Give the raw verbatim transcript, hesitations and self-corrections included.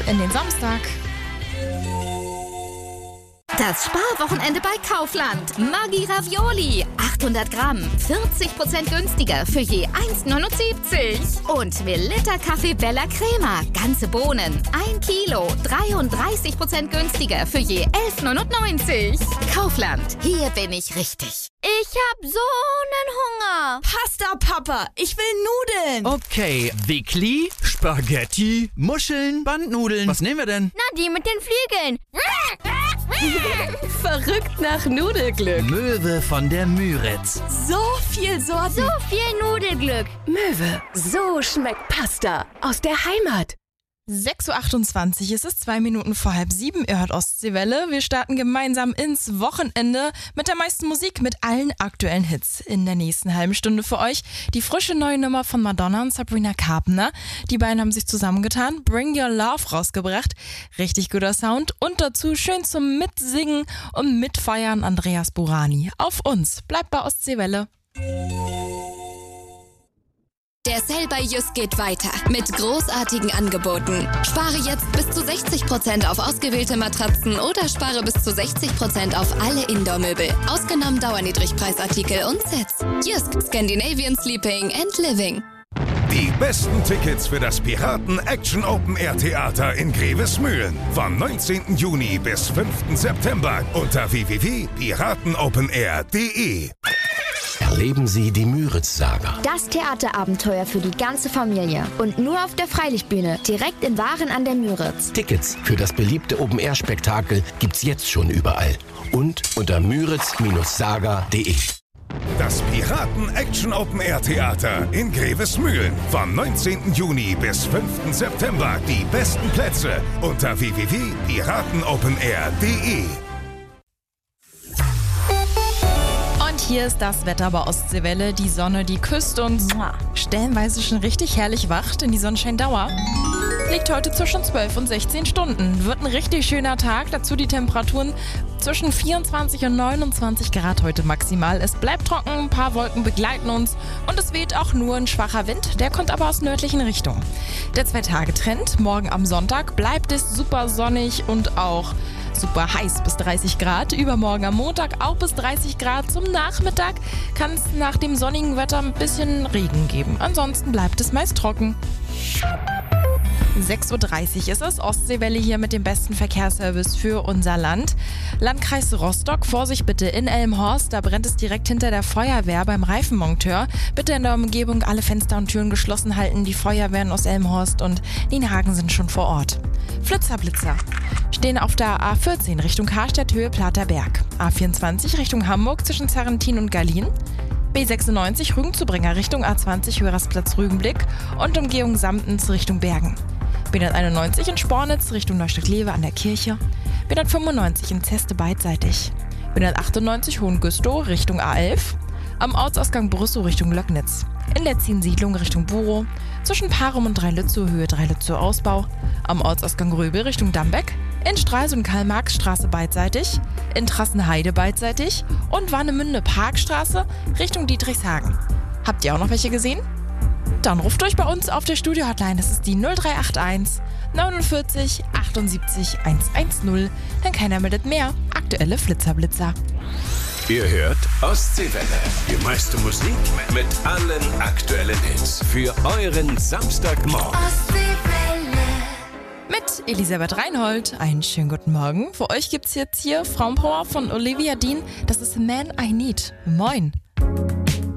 in den Samstag. Das Sparwochenende bei Kaufland. Maggi Ravioli. achthundert Gramm. vierzig Prozent günstiger für je eins neunundsiebzig. Und Melitta Kaffee Bella Crema. Ganze Bohnen. ein Kilo. dreiunddreißig Prozent günstiger für je elf neunundneunzig. Kaufland. Hier bin ich richtig. Ich hab so nen Hunger. Pasta, Papa. Ich will Nudeln. Okay, Wickli, Spaghetti, Muscheln, Bandnudeln. Was nehmen wir denn? Na, die mit den Flügeln. Verrückt nach Nudelglück. Möwe von der Müritz. So viel Sorten. So viel Nudelglück. Möwe, so schmeckt Pasta aus der Heimat. sechs Uhr achtundzwanzig, es ist zwei Minuten vor halb sieben, ihr hört Ostseewelle. Wir starten gemeinsam ins Wochenende mit der meisten Musik, mit allen aktuellen Hits. In der nächsten halben Stunde für euch die frische neue Nummer von Madonna und Sabrina Carpenter. Die beiden haben sich zusammengetan, Bring Your Love rausgebracht. Richtig guter Sound und dazu schön zum Mitsingen und Mitfeiern Andreas Burani. Auf uns, bleibt bei Ostseewelle. Der Sale bei Jysk geht weiter mit großartigen Angeboten. Spare jetzt bis zu sechzig Prozent auf ausgewählte Matratzen oder spare bis zu sechzig Prozent auf alle Indoor-Möbel. Ausgenommen Dauerniedrigpreisartikel und Sets. Jysk, Scandinavian Sleeping and Living. Die besten Tickets für das Piraten Action Open Air Theater in Grevesmühlen vom neunzehnten Juni bis fünften September unter w w w punkt piratenopenair punkt de. Erleben Sie die Müritz-Saga. Das Theaterabenteuer für die ganze Familie. Und nur auf der Freilichtbühne, direkt in Waren an der Müritz. Tickets für das beliebte Open-Air-Spektakel gibt's jetzt schon überall. Und unter müritz saga punkt de. Das Piraten Action Open Air Theater in Grevesmühlen vom neunzehnten Juni bis fünften September. Die besten Plätze unter w w w punkt piratenopenair punkt de. Und hier ist das Wetter bei Ostseewelle. Die Sonne, die küsst uns stellenweise schon richtig herrlich wach, denn die Sonnenscheindauer liegt heute zwischen zwölf und sechzehn Stunden. Wird ein richtig schöner Tag, dazu die Temperaturen zwischen vierundzwanzig und neunundzwanzig Grad heute maximal. Es bleibt trocken, ein paar Wolken begleiten uns und es weht auch nur ein schwacher Wind, der kommt aber aus nördlichen Richtungen. Der Zwei-Tage-Trend, morgen am Sonntag bleibt es super sonnig und auch super heiß bis dreißig Grad. Übermorgen am Montag auch bis dreißig Grad. Zum Nachmittag kann es nach dem sonnigen Wetter ein bisschen Regen geben. Ansonsten bleibt es meist trocken. sechs Uhr dreißig ist es, Ostseewelle hier mit dem besten Verkehrsservice für unser Land. Landkreis Rostock, Vorsicht bitte in Elmhorst, da brennt es direkt hinter der Feuerwehr beim Reifenmonteur. Bitte in der Umgebung alle Fenster und Türen geschlossen halten, die Feuerwehren aus Elmhorst und Nienhagen sind schon vor Ort. Flitzerblitzer stehen auf der A vierzehn Richtung Karstadt, Höhe Platerberg. A vierundzwanzig Richtung Hamburg zwischen Zarrentin und Gallien. B sechsundneunzig Rügen-zu-Bringer Richtung A zwanzig Hörersplatz Rügenblick und Umgehung Samtens Richtung Bergen. B hunderteinundneunzig in Spornitz Richtung Neustadt-Lewe an der Kirche. B hundertfünfundneunzig in Zeste beidseitig. B hundertachtundneunzig Hohengüstow Richtung A elf. Am Ortsausgang Brüssow Richtung Löcknitz. In der Ziensiedlung Richtung Burow. Zwischen Parum und Dreilützow Höhe Dreilützow Ausbau. Am Ortsausgang Röbel Richtung Dambeck. In Stralsund und Karl-Marx-Straße beidseitig. In Trassenheide beidseitig. Und Warnemünde Parkstraße Richtung Dietrichshagen. Habt ihr auch noch welche gesehen? Dann ruft euch bei uns auf der Studio-Hotline. Das ist die null drei acht eins neunundvierzig achtundsiebzig hundertzehn. Denn keiner meldet mehr. Aktuelle Flitzerblitzer. Ihr hört Ostseewelle. Die meiste Musik mit allen aktuellen Hits. Für euren Samstagmorgen. Ostseewelle. Mit Elisabeth Reinhold. Einen schönen guten Morgen. Für euch gibt's jetzt hier Frauenpower von Olivia Dean. Das ist Man I Need. Moin.